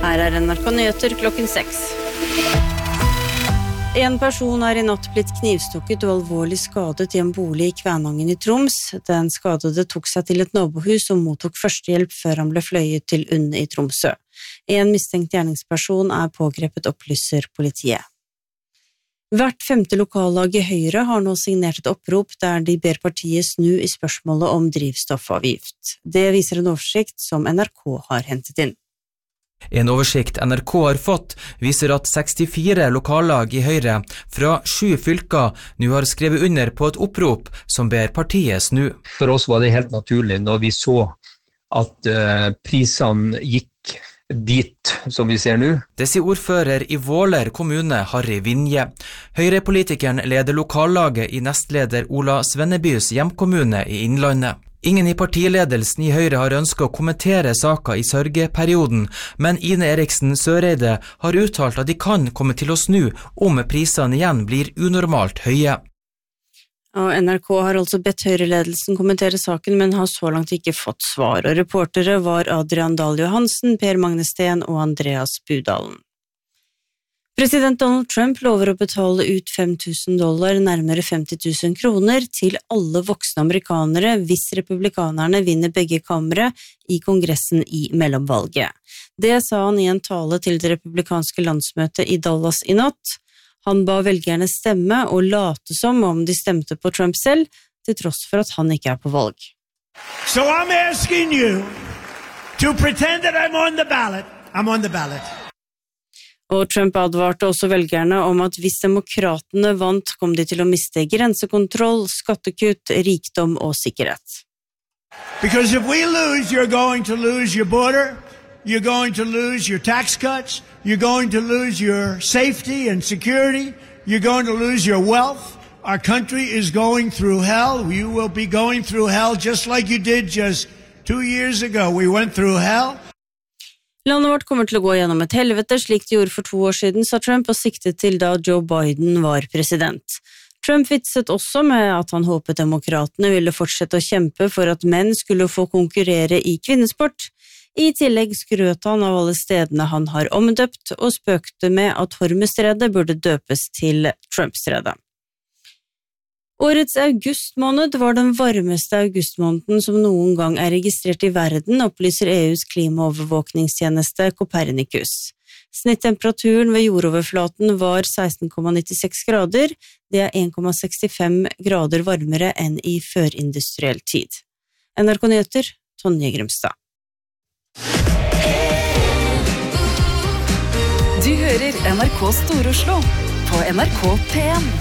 Her NRK Nyheter klokken 6. En person I natt blitt knivstukket og alvorlig skadet I en bolig I Kvænangen I Troms. Den skadede tok seg til et nabohus og mottok førstehjelp før han ble fløyet til UNN I Tromsø. En mistenkt gjerningsperson pågrepet, opplyser politiet. Hvert 5. lokallag I Høyre har nå signert et opprop der de ber partiet snu I spørsmålet om drivstoffavgift. Det viser en oversikt som NRK har hentet inn. En oversikt NRK har fått viser at 64 lokallag I Høyre fra 7 fylker nå har skrevet under på et opprop som ber partiet snu. For oss var det helt naturlig når vi så at prisene gikk dit som vi ser nå. Det sier ordfører I Våler kommune, Harry Vinje. Høyrepolitikeren leder lokallaget I nestleder Ola Svennebys hjemkommune I Innlandet. Ingen I partiledelsen I Høyre har ønsket å kommentere saker I sørgeperioden, men Ine Eriksen Søreide har uttalt at de kan komme til å snu om prisene igjen blir unormalt høye. Og NRK har altså bedt Høyre-ledelsen kommentere saken, men har så langt ikke fått svar. Og reportere var Adrian Dahl Johansen, Per Magne Steen og Andreas Budalen. President Donald Trump lover å betale ut $5,000, nærmere 50 000 kroner, til alle voksne amerikanere hvis republikanerne vinner begge kamre I kongressen I mellomvalget. Det sa han I en tale til det republikanske landsmøtet I Dallas I natt. Han ba velgerne stemme og late som om de stemte på Trump selv, til tross for at han ikke på valg. So I'm asking you to pretend that I'm on the ballot. I'm on the ballot. Og Trump advarte også velgerne om at hvis demokratene vant, kom de til å miste grensekontroll, skattekutt, rikdom og sikkerhet. Because if we lose, you're going to lose your border, you're going to lose your tax cuts, you're going to lose your safety and security, you're going to lose your wealth. Our country is going through hell. You will be going through hell just like you did just 2 years ago. We went through hell. Landet vårt kommer til å gå gjennom et helvete, slik de gjorde for 2 år siden, sa Trump, og siktet til da Joe Biden var president. Trump vitset også med at han håpet demokratene ville fortsette å kjempe for at menn skulle få konkurrere I kvinnesport. I tillegg skrøt han av alle stedene han har omdøpt, og spøkte med at Hormuzstredet burde døpes til Trumpstredet. Årets augustmåned var den varmeste augustmåneden som noen gang registrert I verden, opplyser EUs klimaovervåkningstjeneste Copernicus. Snittemperaturen ved jordoverflaten var 16,96 grader, det 1,65 grader varmere enn I førindustriell tid. NRK Nyheter, Tonje Grimstad. Du hører NRK Stor-Oslo på NRK P1.